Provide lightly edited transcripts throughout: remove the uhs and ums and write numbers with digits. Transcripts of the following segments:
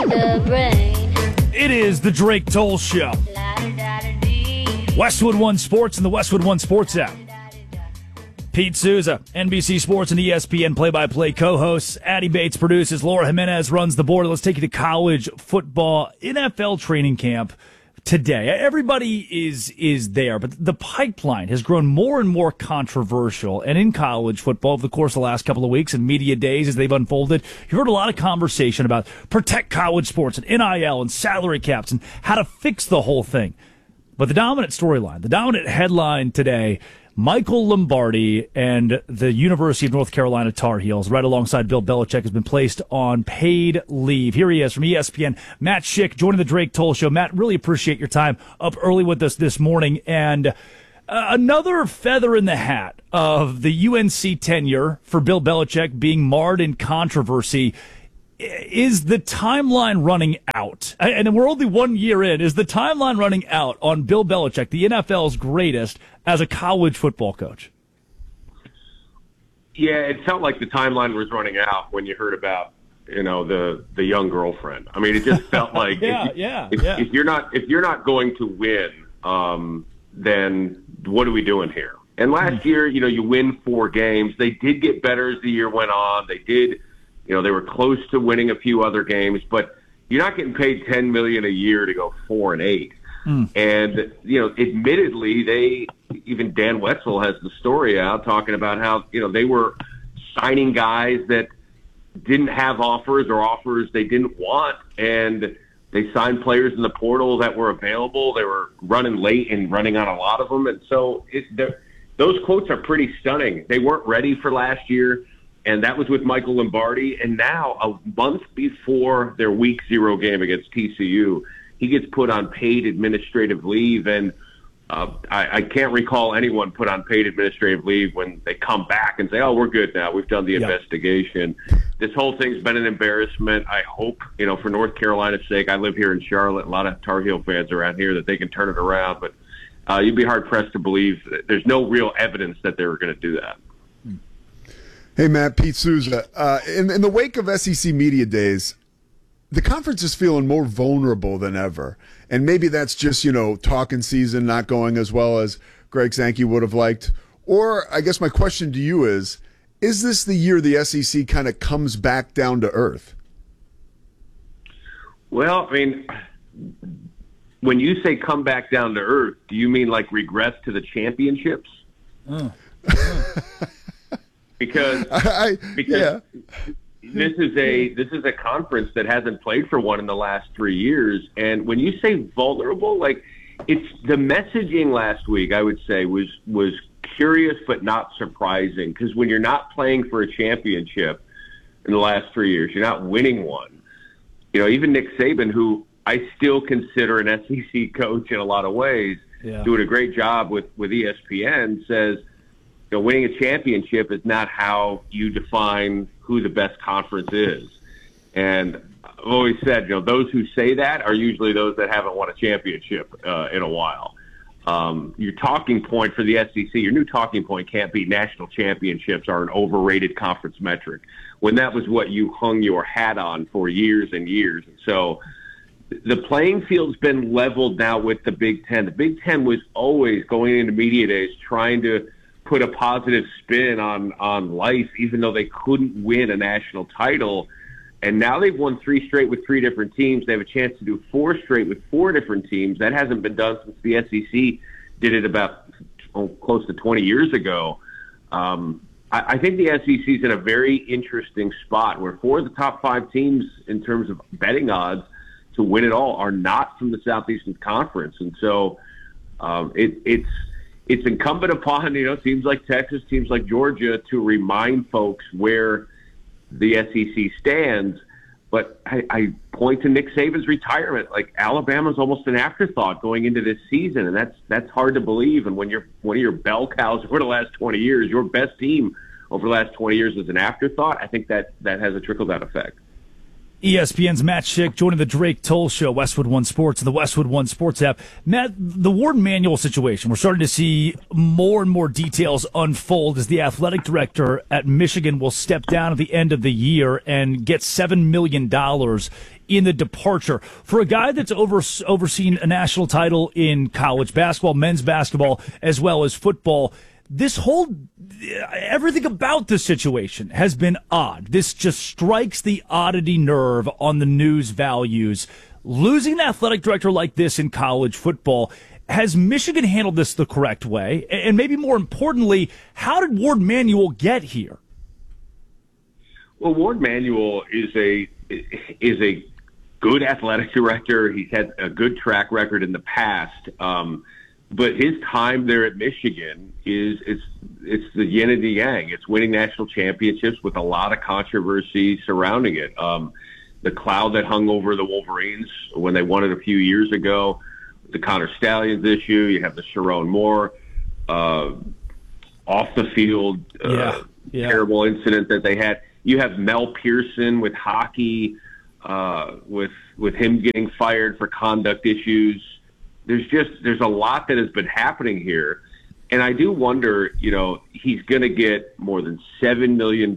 The brain. It is the Drake Toll Show. Westwood One Sports and the Westwood One Sports app. Pete Souza, NBC Sports and ESPN play-by-play co-hosts. Addy Bates produces. Laura Jimenez runs the board. Let's take you to college football NFL training camp today. Everybody is there, but the pipeline has grown more and more controversial. And in college football, over the course of the last couple of weeks and media days as they've unfolded, you've heard a lot of conversation about protect college sports and NIL and salary caps and how to fix the whole thing. But the dominant storyline, the dominant headline today, Michael Lombardi and the University of North Carolina Tar Heels, right alongside Bill Belichick, has been placed on paid leave. Here he is from ESPN, Matt Schick, joining the Drake Toll Show. Matt, really appreciate your time up early with us this morning. And another feather in the hat of the UNC tenure for Bill Belichick being marred in controversy. Is the timeline running out? And we're only 1 year in. Is the timeline running out on Bill Belichick, the NFL's greatest, as a college football coach? Yeah, it felt like the timeline was running out when you heard about, the young girlfriend. I mean, it just felt like if you're not going to win, then what are we doing here? And last year, you win 4 games. They did get better as the year went on. They did. They were close to winning a few other games, but you're not getting paid $10 million a year to go 4-8. And admittedly, even Dan Wetzel has the story out talking about how they were signing guys that didn't have offers or offers they didn't want, and they signed players in the portal that were available. They were running late and running on a lot of them, and so those quotes are pretty stunning. They weren't ready for last year. And that was with Michael Lombardi. And now, a month before their Week 0 game against TCU, he gets put on paid administrative leave. And I can't recall anyone put on paid administrative leave when they come back and say, oh, we're good now. We've done the investigation. This whole thing's been an embarrassment. I hope, for North Carolina's sake, I live here in Charlotte. A lot of Tar Heel fans around here that they can turn it around. But you'd be hard-pressed to believe that there's no real evidence that they were going to do that. Hey, Matt, Pete Souza. In the wake of SEC Media Days, the conference is feeling more vulnerable than ever. And maybe that's just, talking season not going as well as Greg Sankey would have liked. Or I guess my question to you is this the year the SEC kind of comes back down to earth? Well, I mean, when you say come back down to earth, do you mean like regress to the championships? Because this is a conference that hasn't played for one in the last 3 years, and when you say vulnerable, like it's the messaging last week, I would say was curious but not surprising, because when you're not playing for a championship in the last 3 years, you're not winning one. Even Nick Saban, who I still consider an SEC coach in a lot of ways, doing a great job with ESPN, says, winning a championship is not how you define who the best conference is. And I've always said, those who say that are usually those that haven't won a championship in a while. Your talking point for the SEC, your new talking point can't be national championships are an overrated conference metric, when that was what you hung your hat on for years and years. And so the playing field's been leveled now with the Big Ten. The Big Ten was always going into media days trying to put a positive spin on life, even though they couldn't win a national title. And now they've won 3 straight with 3 different teams. They have a chance to do 4 straight with 4 different teams. That hasn't been done since the SEC did it about close to 20 years ago. I think the SEC is in a very interesting spot where 4 of the top 5 teams in terms of betting odds to win it all are not from the Southeastern Conference. And so it's incumbent upon, teams like Texas, teams like Georgia to remind folks where the SEC stands. But I point to Nick Saban's retirement. Like, Alabama's almost an afterthought going into this season, and that's hard to believe. And when you're one of your bell cows over the last 20 years, your best team over the last 20 years is an afterthought, I think that has a trickle-down effect. ESPN's Matt Schick joining the Drake Toll Show, Westwood One Sports and the Westwood One Sports app. Matt, the Warden Manuel situation, we're starting to see more and more details unfold as the athletic director at Michigan will step down at the end of the year and get $7 million in the departure for a guy that's overseen a national title in college basketball, men's basketball, as well as football. Everything about this situation has been odd. This just strikes the oddity nerve on the news values. Losing an athletic director like this in college football, has Michigan handled this the correct way? And maybe more importantly, how did Ward Manuel get here? Well, Ward Manuel is a good athletic director. He's had a good track record in the past. But his time there at Michigan it's the yin and the yang. It's winning national championships with a lot of controversy surrounding it. The cloud that hung over the Wolverines when they won it a few years ago, the Connor Stallions issue, you have the Sharon Moore off the field terrible incident that they had. You have Mel Pearson with hockey, with him getting fired for conduct issues. There's a lot that has been happening here. And I do wonder, he's going to get more than $7 million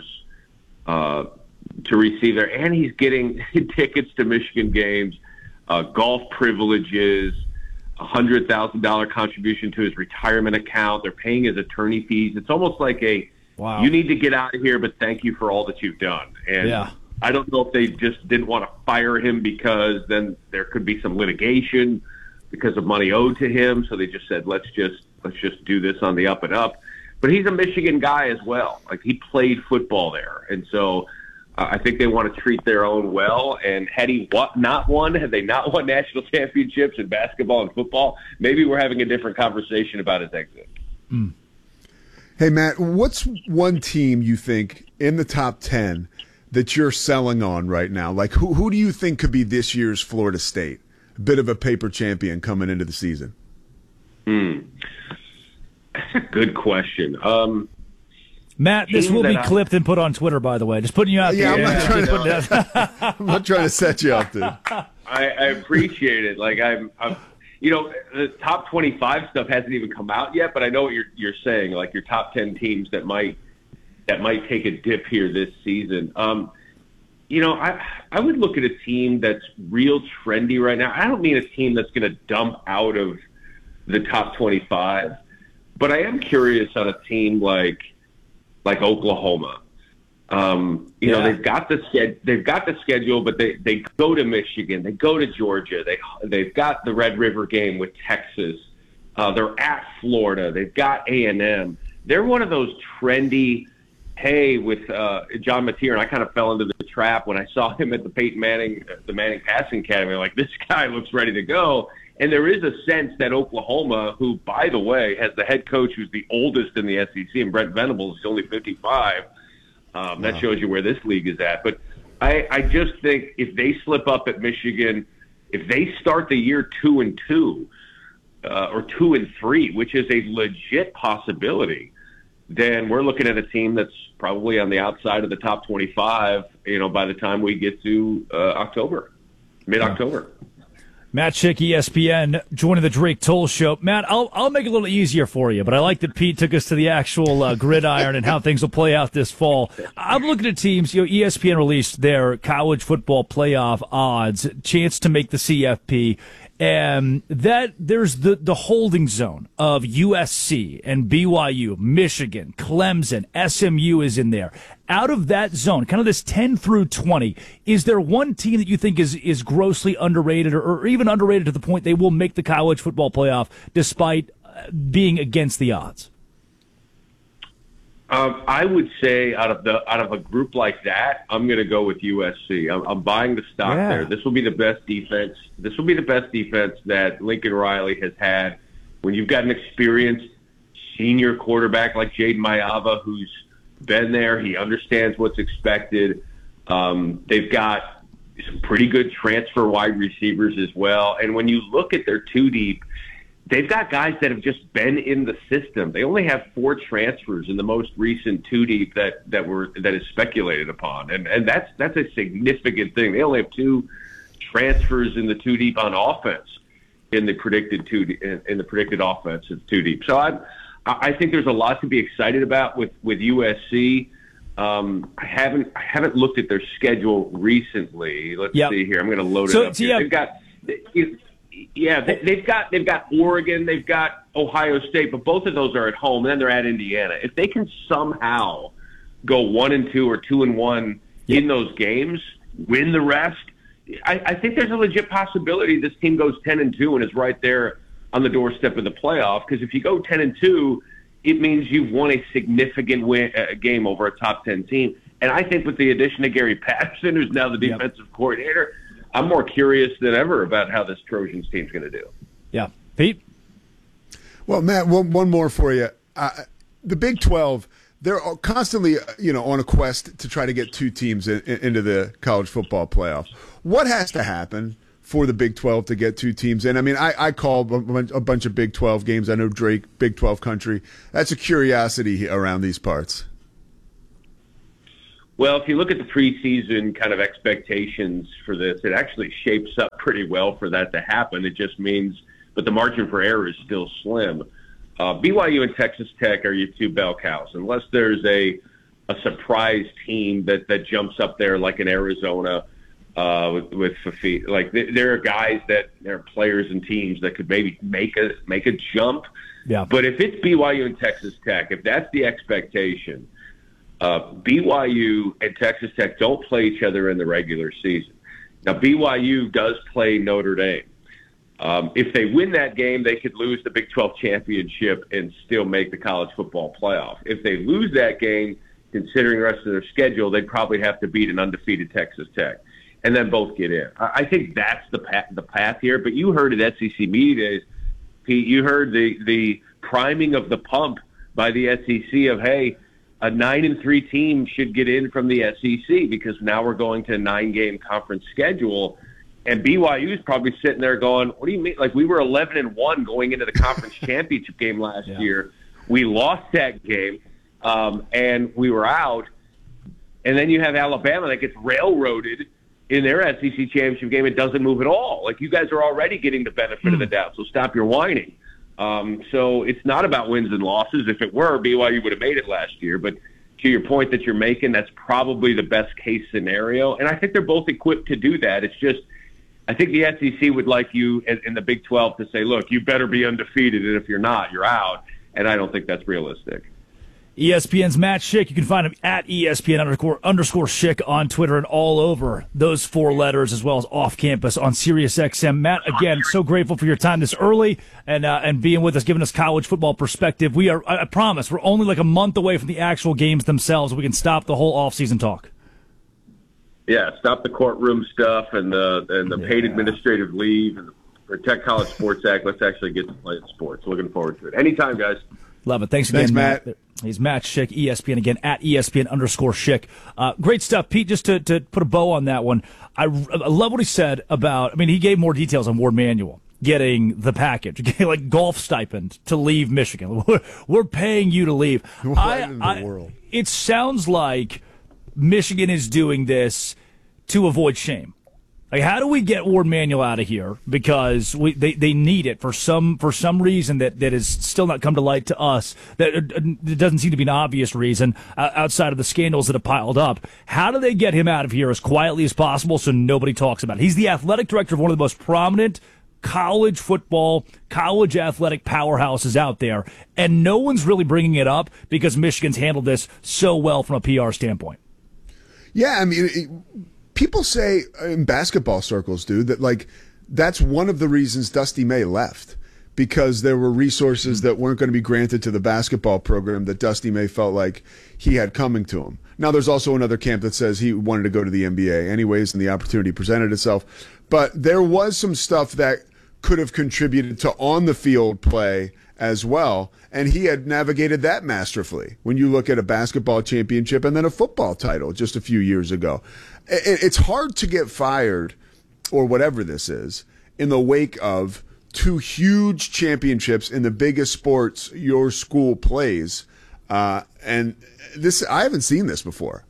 to receive there. And he's getting tickets to Michigan games, golf privileges, $100,000 contribution to his retirement account. They're paying his attorney fees. It's almost like wow. You need to get out of here, but thank you for all that you've done. And I don't know if they just didn't want to fire him because then there could be some litigation because of money owed to him. So they just said, let's just do this on the up and up. But he's a Michigan guy as well. Like, he played football there. And so I think they want to treat their own well. And had they not won national championships in basketball and football, maybe we're having a different conversation about his exit. Mm. Hey, Matt, what's one team you think in the top 10 that you're selling on right now? Like, who do you think could be this year's Florida State? A bit of a paper champion coming into the season. That's a good question. Matt, this will be clipped and put on Twitter, by the way. Just putting you out there. I'm not trying to set you up, dude. I appreciate it. Like, the top 25 stuff hasn't even come out yet, but I know what you're saying. Like, your top 10 teams that might take a dip here this season. I would look at a team that's real trendy right now. I don't mean a team that's going to dump out of the top 25, but I am curious on a team like Oklahoma. They've got the schedule, but they go to Michigan, they go to Georgia, they've got the Red River game with Texas, they're at Florida, they've got A&M. They're one of those trendy. Hey, with John Mateer, and I kind of fell into the trap when I saw him at the Manning Passing Academy. Like, this guy looks ready to go. And there is a sense that Oklahoma, who, by the way, has the head coach who's the oldest in the SEC, and Brent Venables is only 55. That shows you where this league is at. But I just think if they slip up at Michigan, if they start the year 2-2 or 2-3, which is a legit possibility, then we're looking at a team that's probably on the outside of the top 25, by the time we get to mid-October. Matt Schick, ESPN, joining the Drake Toll Show. Matt, I'll make it a little easier for you, but I like that Pete took us to the actual gridiron and how things will play out this fall. I'm looking at teams. ESPN released their college football playoff odds, chance to make the CFP. And that there's the holding zone of USC and BYU, Michigan, Clemson, SMU is in there. Out of that zone, kind of this 10 through 20, is there one team that you think is grossly underrated or even underrated to the point they will make the college football playoff despite being against the odds? I would say out of a group like that, I'm going to go with USC. I'm buying the stock there. This will be the best defense. This will be the best defense that Lincoln Riley has had. When you've got an experienced senior quarterback like Jaden Mayava, who's been there, he understands what's expected. They've got some pretty good transfer wide receivers as well. And when you look at their two deep, they've got guys that have just been in the system. They only have 4 transfers in the most recent two deep that is speculated upon, and that's a significant thing. They only have 2 transfers in the two deep on offense in the predicted offense of two deep. So I think there's a lot to be excited about with USC. I haven't looked at their schedule recently. Let's see here. I'm going to load it up. They've got Oregon, they've got Ohio State, but both of those are at home, and then they're at Indiana. If they can somehow go 1-2 or 2-1 in those games, win the rest, I think there's a legit possibility this team goes 10-2 and is right there on the doorstep of the playoff. Because if you go 10-2, it means you've won a significant game over a top 10 team. And I think with the addition of Gary Patterson, who's now the defensive coordinator, I'm more curious than ever about how this Trojans team's going to do. Yeah. Pete? Well, Matt, one more for you. The Big 12, they're constantly, on a quest to try to get two teams into the college football playoff. What has to happen for the Big 12 to get two teams in? I mean, I call a bunch of Big 12 games. I know Drake, Big 12 country. That's a curiosity around these parts. Well, if you look at the preseason kind of expectations for this, it actually shapes up pretty well for that to happen. It just means, but the margin for error is still slim. BYU and Texas Tech are your two bell cows, unless there's a surprise team that jumps up there like an Arizona with Fafita. Like there are guys there are players and teams that could maybe make a jump. Yeah. But if it's BYU and Texas Tech, if that's the expectation, BYU and Texas Tech don't play each other in the regular season. Now, BYU does play Notre Dame. If they win that game, they could lose the Big 12 championship and still make the college football playoff. If they lose that game, considering the rest of their schedule, they'd probably have to beat an undefeated Texas Tech, and then both get in. I think that's the path here. But you heard at SEC Media Days, Pete, you heard the priming of the pump by the SEC of, hey, a 9-3 team should get in from the SEC because now we're going to a 9-game conference schedule. And BYU is probably sitting there going, what do you mean? Like, we were 11-1 going into the conference championship game last year. We lost that game, and we were out. And then you have Alabama that gets railroaded in their SEC championship game. It doesn't move at all. Like, you guys are already getting the benefit of the doubt, so stop your whining. So it's not about wins and losses. If it were, BYU would have made it last year. But to your point that you're making, that's probably the best case scenario. And I think they're both equipped to do that. It's just, I think the SEC would like you in the Big 12 to say, look, you better be undefeated, and if you're not, you're out. And I don't think that's realistic. ESPN's Matt Schick. You can find him at ESPN _ Schick on Twitter and all over those four letters, as well as off campus on SiriusXM. Matt, again, so grateful for your time this early and being with us, giving us college football perspective. We are, I promise, we're only like a month away from the actual games themselves. We can stop the whole off-season talk. Yeah, stop the courtroom stuff and the paid administrative leave and the Protect College Sports Act. Let's actually get to playing sports. Looking forward to it. Anytime, guys. Love it. Thanks again, Matt. He's Matt Schick, ESPN, again, at ESPN _ Schick. Great stuff, Pete. Just to put a bow on that one, I love what he said about, I mean, he gave more details on Ward Manuel getting the package, getting like golf stipend to leave Michigan. We're paying you to leave. What in the world? It sounds like Michigan is doing this to avoid shame. Like, how do we get Ward Manuel out of here? Because they need it for some reason that has still not come to light to us. That it doesn't seem to be an obvious reason outside of the scandals that have piled up. How do they get him out of here as quietly as possible so nobody talks about it? He's the athletic director of one of the most prominent college football, college athletic powerhouses out there, and no one's really bringing it up because Michigan's handled this so well from a PR standpoint. Yeah, I mean, people say in basketball circles, dude, that like that's one of the reasons Dusty May left, because there were resources that weren't going to be granted to the basketball program that Dusty May felt like he had coming to him. Now, there's also another camp that says he wanted to go to the NBA anyways, and the opportunity presented itself. But there was some stuff that could have contributed to on-the-field play as well, and he had navigated that masterfully when you look at a basketball championship and then a football title just a few years ago. It's hard to get fired, or whatever this is, in the wake of two huge championships in the biggest sports your school plays. And this, I haven't seen this before.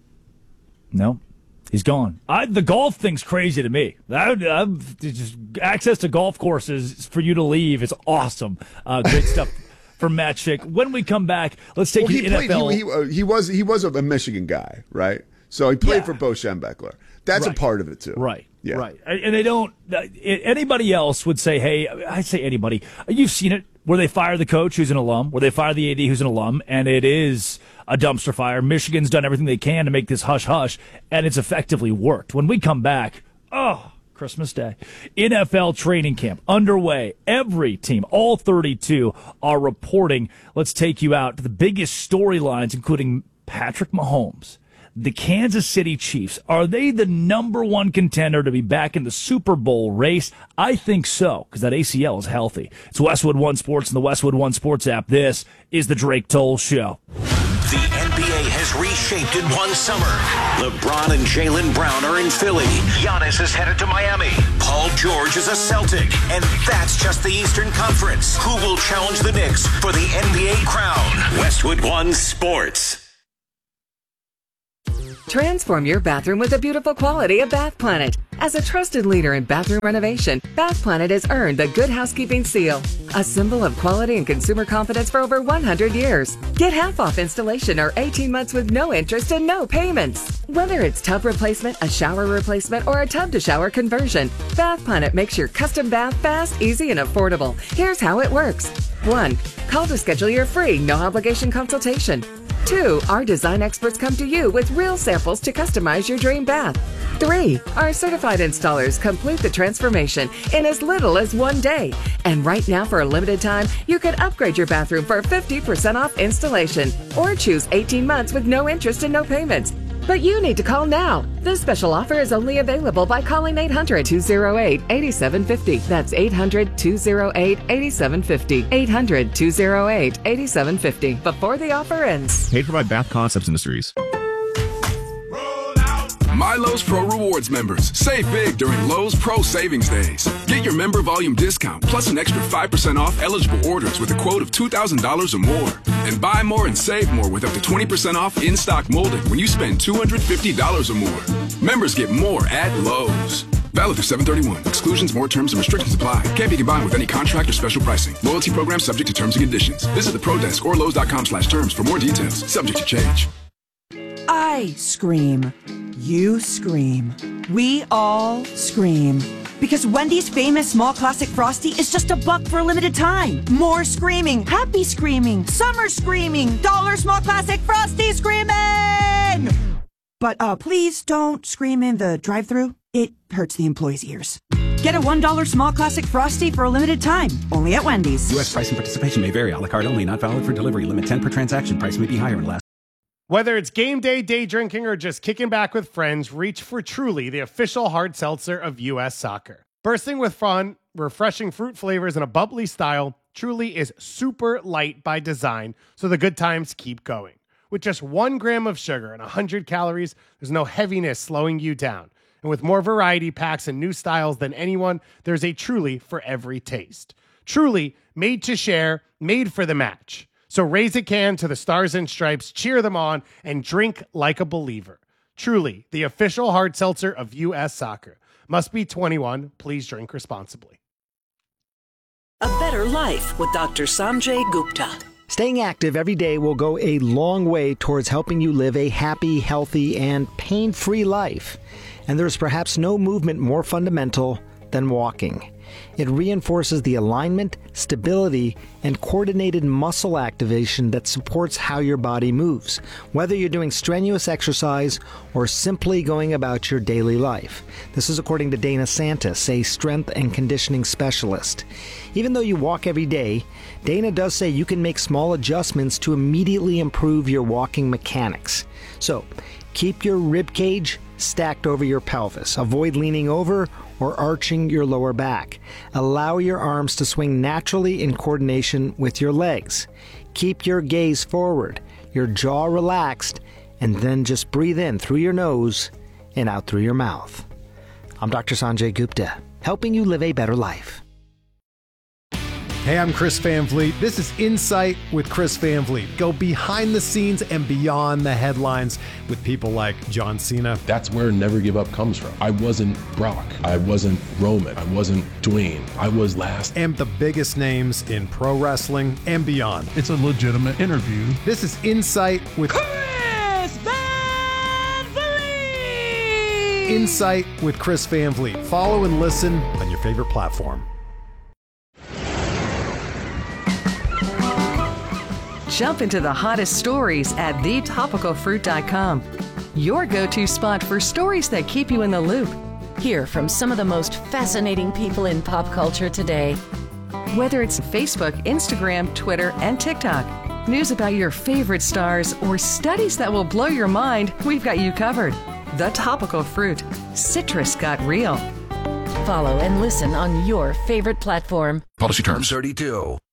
No. He's gone. The golf thing's crazy to me. Just access to golf courses for you to leave is awesome. Great stuff from Matt Schick. When we come back, let's take you to NFL. He was a Michigan guy, right? So he played for Bo Schembechler. That's a part of it too. Right. Yeah. Right. And they don't, anybody else would say, hey, I say anybody, you've seen it where they fire the coach who's an alum, where they fire the AD who's an alum, and it is a dumpster fire. Michigan's done everything they can to make this hush-hush, and it's effectively worked. When we come back, Christmas Day, NFL training camp underway. Every team, all 32, are reporting. Let's take you out to the biggest storylines, including Patrick Mahomes. The Kansas City Chiefs, are they the number one contender to be back in the Super Bowl race? I think so, because that ACL is healthy. It's Westwood One Sports and the Westwood One Sports app. This is the Drake Toll Show. The NBA has reshaped in one summer. LeBron and Jaylen Brown are in Philly. Giannis is headed to Miami. Paul George is a Celtic. And that's just the Eastern Conference. Who will challenge the Knicks for the NBA crown? Westwood One Sports. Transform your bathroom with the beautiful quality of Bath Planet. As a trusted leader in bathroom renovation, Bath Planet has earned the Good Housekeeping seal, a symbol of quality and consumer confidence for over 100 years. Get half off installation or 18 months with no interest and no payments. Whether it's tub replacement, a shower replacement, or a tub-to-shower conversion, Bath Planet makes your custom bath fast, easy, and affordable. Here's how it works. 1. Call to schedule your free, no-obligation consultation. 2. Our design experts come to you with real samples to customize your dream bath. 3. Our certified installers complete the transformation in as little as 1 day. And right now, for a limited time, you can upgrade your bathroom for 50% off installation or choose 18 months with no interest and no payments. But you need to call now. This special offer is only available by calling 800-208-8750. That's 800-208-8750. 800-208-8750. Before the offer ends. Paid for by Bath Concepts Industries. My Lowe's Pro Rewards members, save big during Lowe's Pro Savings Days. Get your member volume discount plus an extra 5% off eligible orders with a quote of $2,000 or more. And buy more and save more with up to 20% off in-stock molding when you spend $250 or more. Members get more at Lowe's. Valid through 7/31. Exclusions, more terms, and restrictions apply. Can't be combined with any contract or special pricing. Loyalty program subject to terms and conditions. Visit the Pro Desk or Lowe's.com/terms for more details. Subject to change. I scream. You scream. We all scream. Because Wendy's famous small classic Frosty is just $1 for a limited time. More screaming, happy screaming, summer screaming, dollar small classic Frosty screaming! But please don't scream in the drive-thru. It hurts the employees' ears. Get a $1 small classic Frosty for a limited time. Only at Wendy's. U.S. price and participation may vary. A la carte only. Not valid for delivery. Limit 10 per transaction. Price may be higher in last. Whether it's game day, day drinking, or just kicking back with friends, reach for Truly, the official hard seltzer of U.S. Soccer. Bursting with fun, refreshing fruit flavors, and a bubbly style, Truly is super light by design, so the good times keep going. With just 1 gram of sugar and 100 calories, there's no heaviness slowing you down. And with more variety packs and new styles than anyone, there's a Truly for every taste. Truly, made to share, made for the match. So raise a can to the Stars and Stripes, cheer them on, and drink like a believer. Truly, the official hard seltzer of U.S. Soccer. Must be 21. Please drink responsibly. A better life with Dr. Sanjay Gupta. Staying active every day will go a long way towards helping you live a happy, healthy, and pain-free life. And there's perhaps no movement more fundamental than walking. It reinforces the alignment, stability, and coordinated muscle activation that supports how your body moves, whether you're doing strenuous exercise or simply going about your daily life. This is according to Dana Santis, a strength and conditioning specialist. Even though you walk every day, Dana does say you can make small adjustments to immediately improve your walking mechanics. So, keep your rib cage stacked over your pelvis. Avoid leaning over or arching your lower back. Allow your arms to swing naturally in coordination with your legs. Keep your gaze forward, your jaw relaxed, and then just breathe in through your nose and out through your mouth. I'm Dr. Sanjay Gupta, helping you live a better life. Hey, I'm Chris Van Vliet. This is Insight with Chris Van Vliet. Go behind the scenes and beyond the headlines with people like John Cena. That's where Never Give Up comes from. I wasn't Brock. I wasn't Roman. I wasn't Dwayne. I was last. And the biggest names in pro wrestling and beyond. It's a legitimate interview. This is Insight with Chris Van Vliet! Insight with Chris Van Vliet. Follow and listen on your favorite platform. Jump into the hottest stories at thetopicalfruit.com. Your go-to spot for stories that keep you in the loop. Hear from some of the most fascinating people in pop culture today. Whether it's Facebook, Instagram, Twitter, and TikTok, news about your favorite stars, or studies that will blow your mind, we've got you covered. The Topical Fruit. Citrus got real. Follow and listen on your favorite platform. Policy terms. 32.